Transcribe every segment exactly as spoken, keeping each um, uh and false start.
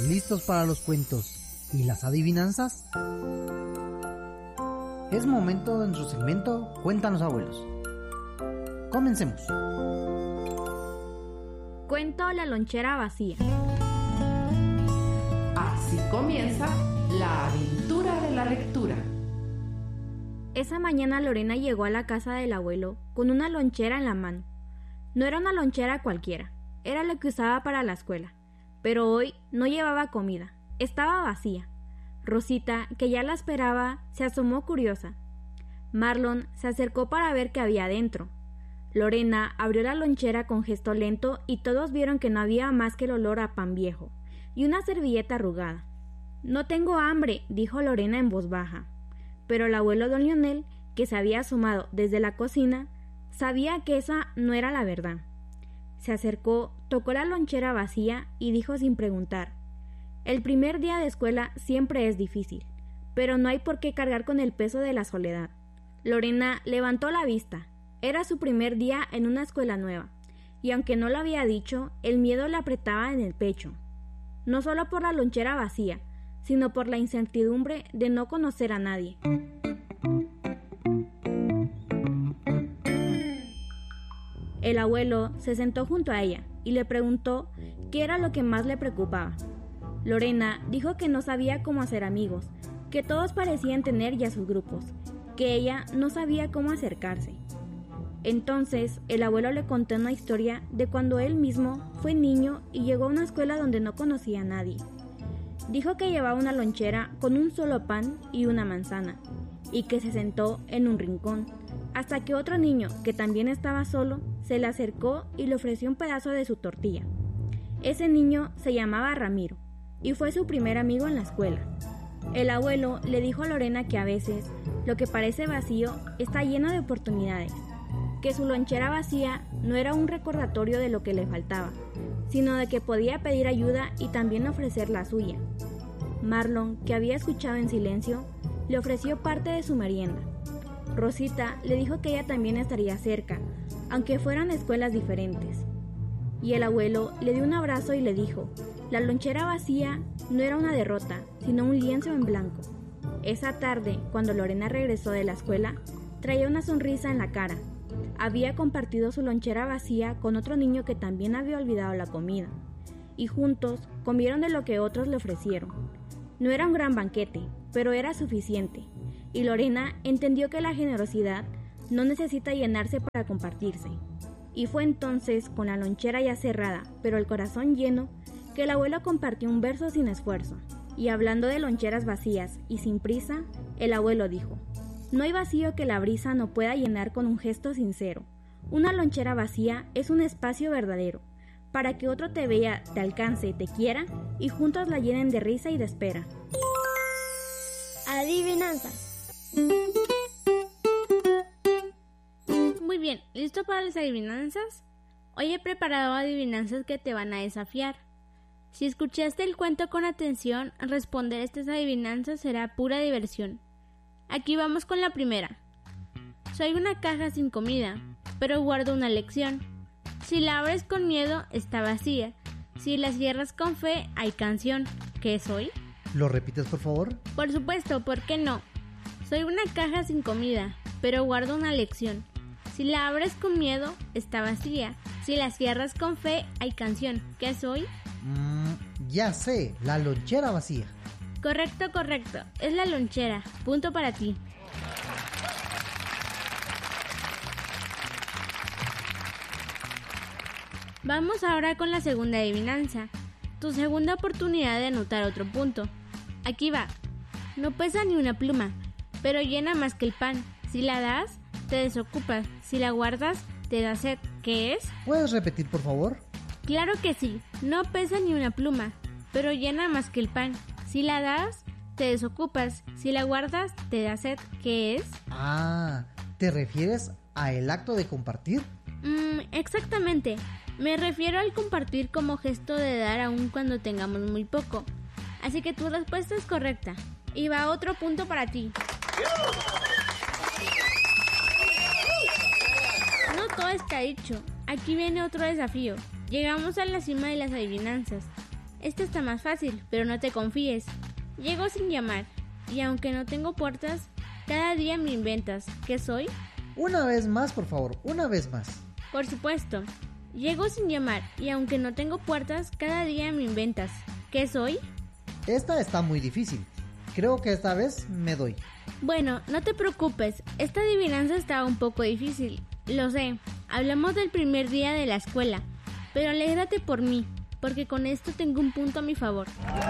¿Listos para los cuentos y las adivinanzas? Es momento de nuestro segmento Cuéntanos, abuelos. Comencemos. Cuento La lonchera vacía. Así comienza la aventura de la lectura. Esa mañana Lorena llegó a la casa del abuelo con una lonchera en la mano. No era una lonchera cualquiera, era lo que usaba para la escuela, pero hoy no llevaba comida, estaba vacía. Rosita, que ya la esperaba, se asomó curiosa. Marlon se acercó para ver qué había dentro. Lorena abrió la lonchera con gesto lento y todos vieron que no había más que el olor a pan viejo y una servilleta arrugada. «No tengo hambre», dijo Lorena en voz baja. Pero el abuelo don Lionel, que se había asomado desde la cocina, sabía que esa no era la verdad. Se acercó, tocó la lonchera vacía y dijo sin preguntar: «El primer día de escuela siempre es difícil, pero no hay por qué cargar con el peso de la soledad». Lorena levantó la vista. Era su primer día en una escuela nueva, y aunque no lo había dicho, el miedo le apretaba en el pecho. No solo por la lonchera vacía, sino por la incertidumbre de no conocer a nadie. El abuelo se sentó junto a ella y le preguntó qué era lo que más le preocupaba. Lorena dijo que no sabía cómo hacer amigos, que todos parecían tener ya sus grupos, que ella no sabía cómo acercarse. Entonces el abuelo le contó una historia de cuando él mismo fue niño y llegó a una escuela donde no conocía a nadie. Dijo que llevaba una lonchera con un solo pan y una manzana, y que se sentó en un rincón, hasta que otro niño, que también estaba solo, se le acercó y le ofreció un pedazo de su tortilla. Ese niño se llamaba Ramiro, y fue su primer amigo en la escuela. El abuelo le dijo a Lorena que a veces lo que parece vacío está lleno de oportunidades, que su lonchera vacía no era un recordatorio de lo que le faltaba, sino de que podía pedir ayuda y también ofrecer la suya. Marlon, que había escuchado en silencio, le ofreció parte de su merienda. Rosita le dijo que ella también estaría cerca, aunque fueran escuelas diferentes. Y el abuelo le dio un abrazo y le dijo: la lonchera vacía no era una derrota, sino un lienzo en blanco. Esa tarde, cuando Lorena regresó de la escuela, traía una sonrisa en la cara. Había compartido su lonchera vacía con otro niño que también había olvidado la comida, y juntos comieron de lo que otros le ofrecieron. No era un gran banquete, pero era suficiente, y Lorena entendió que la generosidad no necesita llenarse para compartirse. Y fue entonces, con la lonchera ya cerrada, pero el corazón lleno, que el abuelo compartió un verso sin esfuerzo. Y hablando de loncheras vacías y sin prisa, el abuelo dijo: no hay vacío que la brisa no pueda llenar con un gesto sincero. Una lonchera vacía es un espacio verdadero, para que otro te vea, te alcance, te quiera, y juntos la llenen de risa y de espera. Adivinanzas. Muy bien, ¿listo para las adivinanzas? Hoy he preparado adivinanzas que te van a desafiar. Si escuchaste el cuento con atención, responder estas adivinanzas será pura diversión. Aquí vamos con la primera. Soy una caja sin comida, pero guardo una lección. Si la abres con miedo, está vacía. Si la cierras con fe, hay canción. ¿Qué soy? ¿Lo repites, por favor? Por supuesto, ¿por qué no? Soy una caja sin comida, pero guardo una lección. Si la abres con miedo, está vacía. Si la cierras con fe, hay canción. ¿Qué soy? Mm, ya sé, la lonchera vacía. Correcto, correcto. Es la lonchera. Punto para ti. Vamos ahora con la segunda adivinanza. Tu segunda oportunidad de anotar otro punto. Aquí va. No pesa ni una pluma, pero llena más que el pan. Si la das, te desocupas. Si la guardas, te da sed. ¿Qué es? ¿Puedes repetir, por favor? Claro que sí. No pesa ni una pluma, pero llena más que el pan. Si la das, te desocupas. Si la guardas, te da sed. ¿Qué es? Ah, ¿te refieres a el acto de compartir? Mm, exactamente. Me refiero al compartir como gesto de dar aun cuando tengamos muy poco. Así que tu respuesta es correcta. Y va otro punto para ti. No todo está dicho. Aquí viene otro desafío. Llegamos a la cima de las adivinanzas. Esta está más fácil, pero no te confíes. Llego sin llamar, y aunque no tengo puertas, cada día me inventas. ¿Qué soy? Una vez más, por favor, una vez más. Por supuesto. Llego sin llamar, y aunque no tengo puertas, cada día me inventas. ¿Qué soy? Esta está muy difícil. Creo que esta vez me doy. Bueno, no te preocupes, esta adivinanza está un poco difícil. Lo sé, hablamos del primer día de la escuela, pero alégrate por mí, porque con esto tengo un punto a mi favor.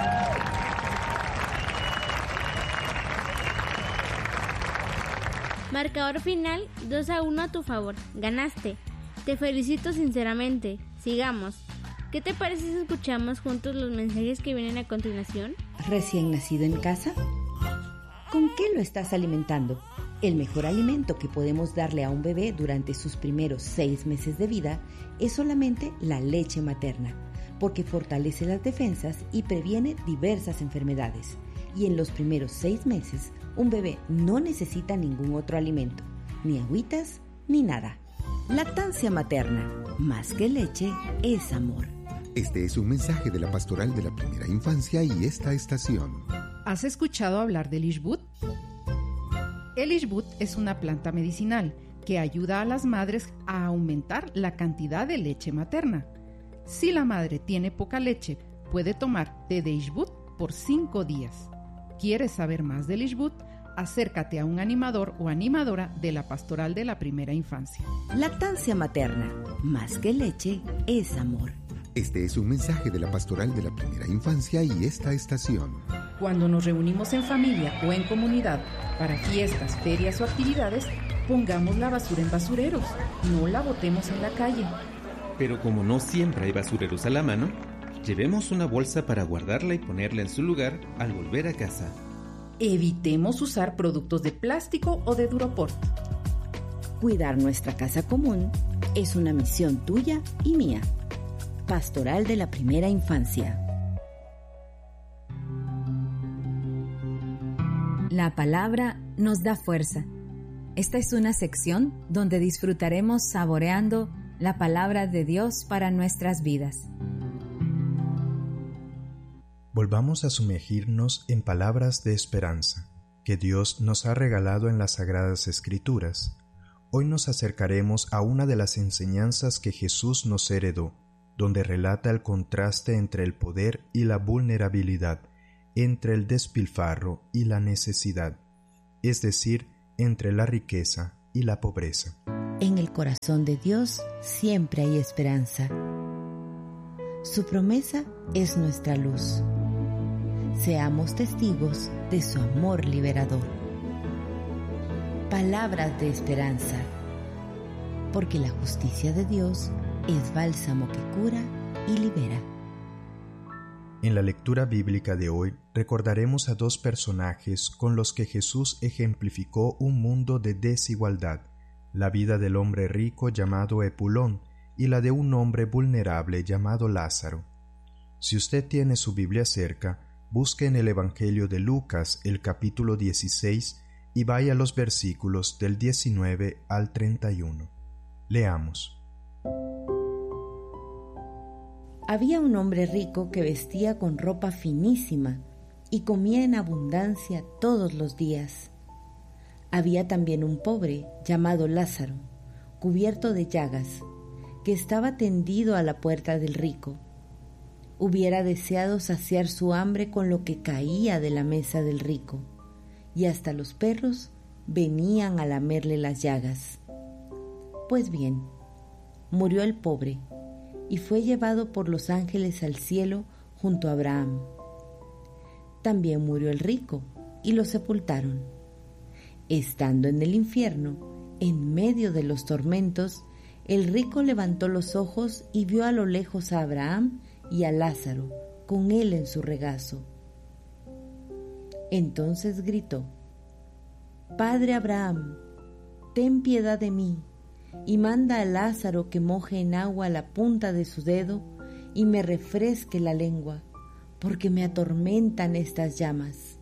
Marcador final, dos a uno a tu favor. Ganaste. Te felicito sinceramente. Sigamos. ¿Qué te parece si escuchamos juntos los mensajes que vienen a continuación? ¿Recién nacido en casa? ¿Con qué lo estás alimentando? El mejor alimento que podemos darle a un bebé durante sus primeros seis meses de vida es solamente la leche materna, porque fortalece las defensas y previene diversas enfermedades. Y en los primeros seis meses, un bebé no necesita ningún otro alimento, ni agüitas, ni nada. Lactancia materna, más que leche, es amor. Este es un mensaje de la Pastoral de la Primera Infancia y esta estación. ¿Has escuchado hablar del ishbut? El ishbut es una planta medicinal que ayuda a las madres a aumentar la cantidad de leche materna. Si la madre tiene poca leche, puede tomar té de ishbut por cinco días. ¿Quieres saber más del ishbut? Acércate a un animador o animadora de la Pastoral de la Primera Infancia. Lactancia materna, más que leche, es amor. Este es un mensaje de la Pastoral de la Primera Infancia y esta estación. Cuando nos reunimos en familia o en comunidad para fiestas, ferias o actividades, pongamos la basura en basureros, no la botemos en la calle. Pero como no siempre hay basureros a la mano, llevemos una bolsa para guardarla y ponerla en su lugar al volver a casa. Evitemos usar productos de plástico o de duropor. Cuidar nuestra casa común es una misión tuya y mía. Pastoral de la Primera Infancia. La palabra nos da fuerza. Esta es una sección donde disfrutaremos saboreando la palabra de Dios para nuestras vidas. Volvamos a sumergirnos en palabras de esperanza que Dios nos ha regalado en las Sagradas Escrituras. Hoy nos acercaremos a una de las enseñanzas que Jesús nos heredó, donde relata el contraste entre el poder y la vulnerabilidad, entre el despilfarro y la necesidad, es decir, entre la riqueza y la pobreza. En el corazón de Dios siempre hay esperanza. Su promesa es nuestra luz. Seamos testigos de su amor liberador. Palabras de esperanza, porque la justicia de Dios es bálsamo que cura y libera. En la lectura bíblica de hoy recordaremos a dos personajes con los que Jesús ejemplificó un mundo de desigualdad, la vida del hombre rico llamado Epulón y la de un hombre vulnerable llamado Lázaro. Si usted tiene su Biblia cerca, busque en el Evangelio de Lucas el capítulo dieciséis y vaya a los versículos del diecinueve al treinta y uno. Leamos. Había un hombre rico que vestía con ropa finísima y comía en abundancia todos los días. Había también un pobre llamado Lázaro, cubierto de llagas, que estaba tendido a la puerta del rico. Hubiera deseado saciar su hambre con lo que caía de la mesa del rico, y hasta los perros venían a lamerle las llagas. Pues bien, murió el pobre, y fue llevado por los ángeles al cielo junto a Abraham. También murió el rico, y lo sepultaron. Estando en el infierno, en medio de los tormentos, el rico levantó los ojos y vio a lo lejos a Abraham y a Lázaro, con él en su regazo. Entonces gritó: «Padre Abraham, ten piedad de mí, y manda a Lázaro que moje en agua la punta de su dedo y me refresque la lengua, porque me atormentan estas llamas».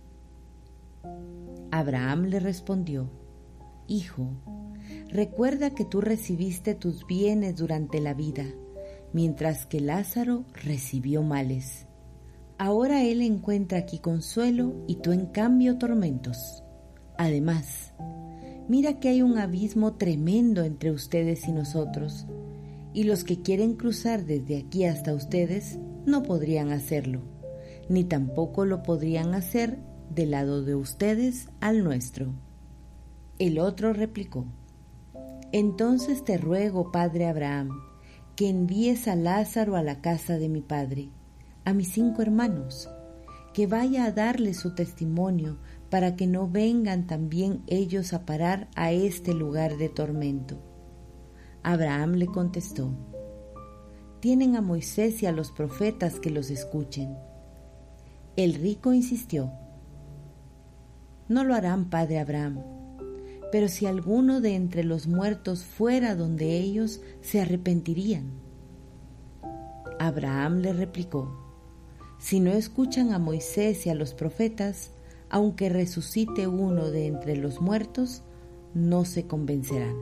Abraham le respondió: «Hijo, recuerda que tú recibiste tus bienes durante la vida, mientras que Lázaro recibió males. Ahora él encuentra aquí consuelo y tú en cambio tormentos. Además, mira que hay un abismo tremendo entre ustedes y nosotros, y los que quieren cruzar desde aquí hasta ustedes no podrían hacerlo, ni tampoco lo podrían hacer del lado de ustedes al nuestro. El otro replicó: Entonces te ruego, padre Abraham, que envíes a Lázaro a la casa de mi padre, a mis cinco hermanos, que vaya a darle su testimonio para que no vengan también ellos a parar a este lugar de tormento. Abraham le contestó: Tienen a Moisés y a los profetas que los escuchen. El rico insistió: No lo harán, padre Abraham, pero si alguno de entre los muertos fuera donde ellos, se arrepentirían. Abraham le replicó: Si no escuchan a Moisés y a los profetas, aunque resucite uno de entre los muertos, no se convencerán.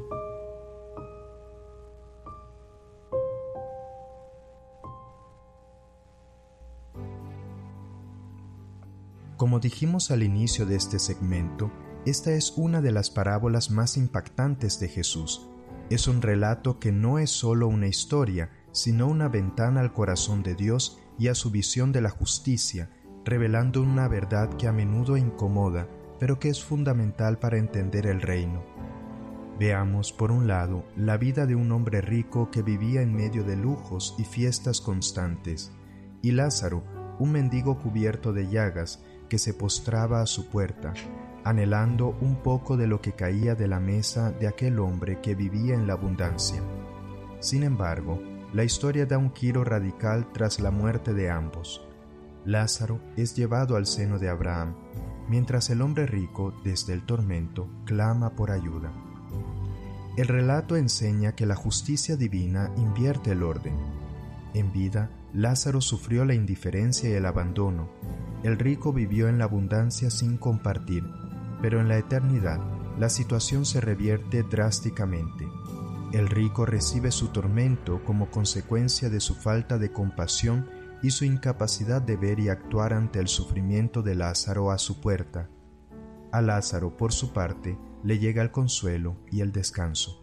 Como dijimos al inicio de este segmento, esta es una de las parábolas más impactantes de Jesús. Es un relato que no es solo una historia, sino una ventana al corazón de Dios y a su visión de la justicia, revelando una verdad que a menudo incomoda, pero que es fundamental para entender el reino. Veamos, por un lado, la vida de un hombre rico que vivía en medio de lujos y fiestas constantes, y Lázaro, un mendigo cubierto de llagas, que se postraba a su puerta, anhelando un poco de lo que caía de la mesa de aquel hombre que vivía en la abundancia. Sin embargo, la historia da un giro radical tras la muerte de ambos. Lázaro es llevado al seno de Abraham, mientras el hombre rico, desde el tormento, clama por ayuda. El relato enseña que la justicia divina invierte el orden. En vida, Lázaro sufrió la indiferencia y el abandono. El rico vivió en la abundancia sin compartir, pero en la eternidad, la situación se revierte drásticamente. El rico recibe su tormento como consecuencia de su falta de compasión y su incapacidad de ver y actuar ante el sufrimiento de Lázaro a su puerta. A Lázaro, por su parte, le llega el consuelo y el descanso.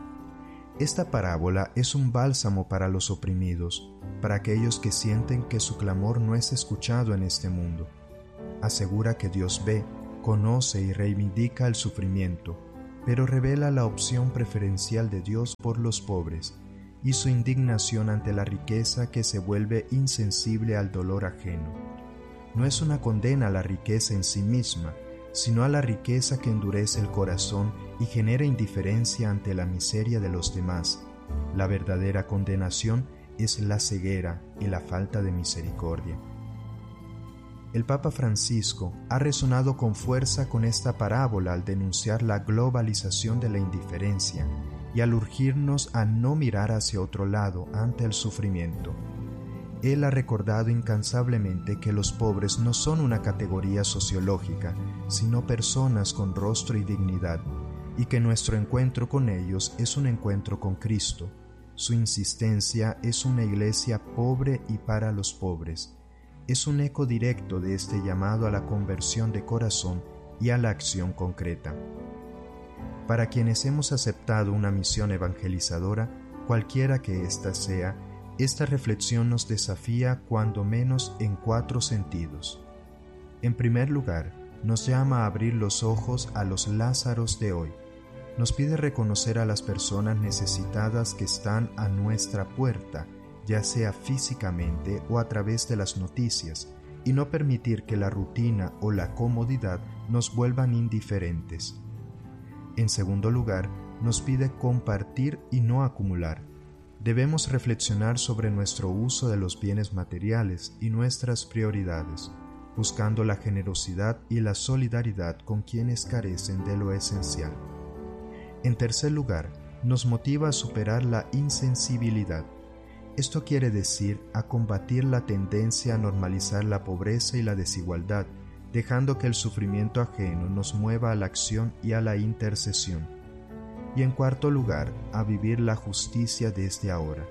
Esta parábola es un bálsamo para los oprimidos, para aquellos que sienten que su clamor no es escuchado en este mundo. Asegura que Dios ve, conoce y reivindica el sufrimiento, pero revela la opción preferencial de Dios por los pobres y su indignación ante la riqueza que se vuelve insensible al dolor ajeno. No es una condena a la riqueza en sí misma, sino a la riqueza que endurece el corazón y genera indiferencia ante la miseria de los demás. La verdadera condenación es la ceguera y la falta de misericordia. El Papa Francisco ha resonado con fuerza con esta parábola al denunciar la globalización de la indiferencia y al urgirnos a no mirar hacia otro lado ante el sufrimiento. Él ha recordado incansablemente que los pobres no son una categoría sociológica, sino personas con rostro y dignidad, y que nuestro encuentro con ellos es un encuentro con Cristo. Su insistencia es una iglesia pobre y para los pobres. Es un eco directo de este llamado a la conversión de corazón y a la acción concreta. Para quienes hemos aceptado una misión evangelizadora, cualquiera que ésta sea, esta reflexión nos desafía cuando menos en cuatro sentidos. En primer lugar, nos llama a abrir los ojos a los Lázaros de hoy. Nos pide reconocer a las personas necesitadas que están a nuestra puerta, ya sea físicamente o a través de las noticias, y no permitir que la rutina o la comodidad nos vuelvan indiferentes. En segundo lugar, nos pide compartir y no acumular. Debemos reflexionar sobre nuestro uso de los bienes materiales y nuestras prioridades, buscando la generosidad y la solidaridad con quienes carecen de lo esencial. En tercer lugar, nos motiva a superar la insensibilidad. Esto quiere decir a combatir la tendencia a normalizar la pobreza y la desigualdad, dejando que el sufrimiento ajeno nos mueva a la acción y a la intercesión. Y en cuarto lugar, a vivir la justicia desde ahora.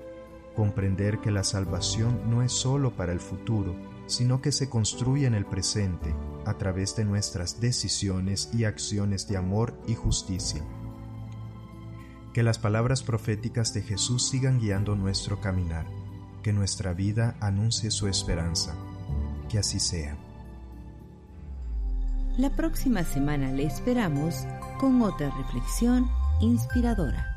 comprender que la salvación no es solo para el futuro, sino que se construye en el presente a través de nuestras decisiones y acciones de amor y justicia. Que las palabras proféticas de Jesús sigan guiando nuestro caminar, que nuestra vida anuncie su esperanza. Que así sea. La próxima semana le esperamos con otra reflexión inspiradora.